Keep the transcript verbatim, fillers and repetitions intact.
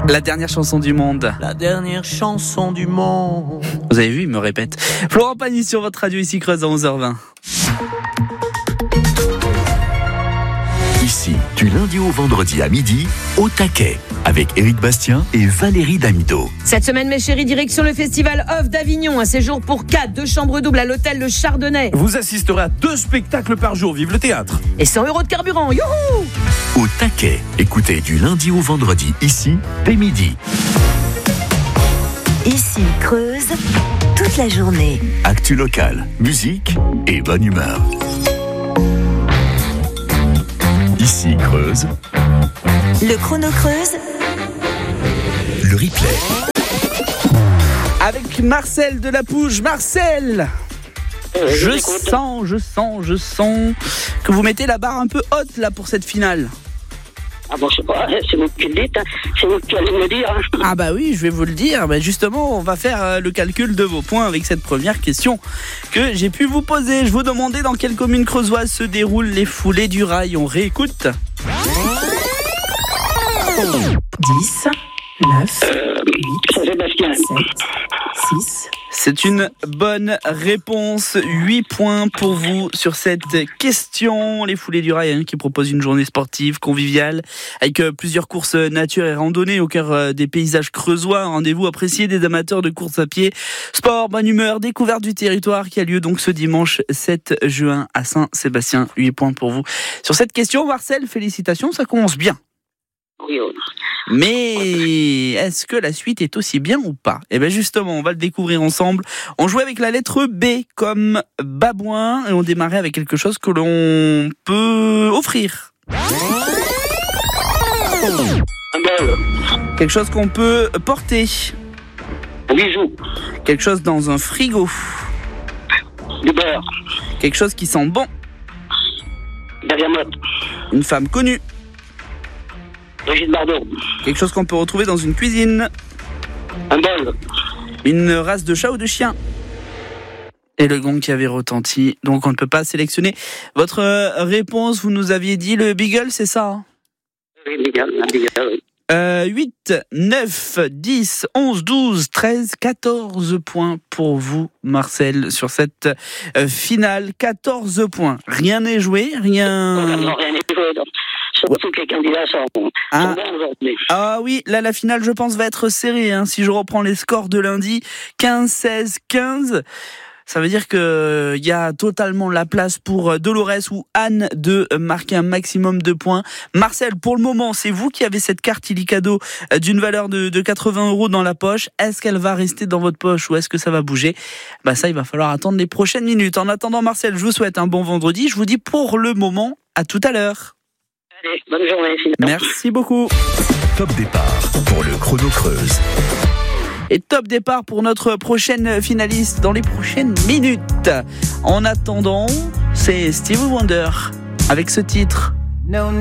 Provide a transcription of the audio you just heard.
La dernière chanson du monde. La dernière chanson du monde. Vous avez vu, il me répète. Florent Pagny sur votre radio ici Creuse à onze heures vingt. Ici, du lundi au vendredi à midi, au taquet, avec Éric Bastien et Valérie Damido. Cette semaine, mes chéris, direction le festival Off d'Avignon. Un séjour pour quatre, deux chambres doubles à l'hôtel Le Chardonnay. Vous assisterez à deux spectacles par jour. Vive le théâtre. Et cent euros de carburant. Youhou! Au taquet, écoutez du lundi au vendredi, ici, dès midi. Ici, Creuse, toute la journée. Actu local, musique et bonne humeur. Ici, Creuse. Le chrono Creuse. Le replay. Avec Marcel de la Pouge. Marcel, Euh, je je t'écoute. sens, je sens, je sens que vous mettez la barre un peu haute là pour cette finale. Ah bon, je sais pas, c'est vous qui le dites, hein. C'est vous qui allez me le dire. Hein. Ah bah oui, je vais vous le dire. Bah justement, on va faire euh, le calcul de vos points avec cette première question que j'ai pu vous poser. Je vous demandais dans quelle commune creusoise se déroulent les foulées du rail. On réécoute. dix, neuf, huit, Saint-Sébastien. sept, six. C'est une bonne réponse. huit points pour vous sur cette question. Les Foulées du Rail hein, qui proposent une journée sportive, conviviale, avec euh, plusieurs courses nature et randonnées au cœur euh, des paysages creusois. Un rendez-vous apprécié des amateurs de course à pied. Sport, bonne humeur, découverte du territoire qui a lieu donc ce dimanche sept juin à Saint-Sébastien. huit points pour vous. Sur cette question, Marcel, félicitations, ça commence bien. Oui, oh. Mais est-ce que la suite est aussi bien ou pas ? Eh bien justement, on va le découvrir ensemble. On jouait avec la lettre B comme babouin et on démarrait avec quelque chose que l'on peut offrir. Un bol, Quelque chose qu'on peut porter. un bijou, Quelque chose dans un frigo. du beurre, Quelque chose qui sent bon. bergamote, Une femme connue. Brigitte Bardot, Quelque chose qu'on peut retrouver dans une cuisine. un bol, Une race de chat ou de chien. Et le gong qui avait retenti. Donc on ne peut pas sélectionner votre réponse. Vous nous aviez dit le beagle, c'est ça hein ? oui, Miguel, un Miguel, oui. Euh, huit, neuf, dix, onze, douze, treize, quatorze points pour vous, Marcel, sur cette euh, finale. quatorze points. Rien n'est joué, rien... Non, rien n'est joué, donc. Surtout que les candidats sont, sont Ah. bons aujourd'hui. Ah oui, là, la finale, je pense, va être serrée. Hein. Si je reprends les scores de lundi, quinze, seize, quinze... Ça veut dire que il y a totalement la place pour Dolores ou Anne de marquer un maximum de points. Marcel, pour le moment, c'est vous qui avez cette carte Illicado d'une valeur de, de quatre-vingts euros dans la poche. Est-ce qu'elle va rester dans votre poche ou est-ce que ça va bouger ? Bah ça, il va falloir attendre les prochaines minutes. En attendant, Marcel, je vous souhaite un bon vendredi. Je vous dis pour le moment, à tout à l'heure. Allez, bonne journée, finalement. Merci beaucoup. Top départ pour le chrono Creuse. Et top départ pour notre prochaine finaliste dans les prochaines minutes. En attendant, c'est Stevie Wonder avec ce titre.